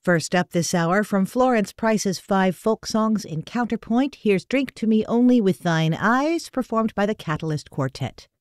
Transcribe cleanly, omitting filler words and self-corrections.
First up this hour, from Florence Price's 5 folk songs in Counterpoint, here's Drink to Me Only with Thine Eyes, performed by the Catalyst Quartet.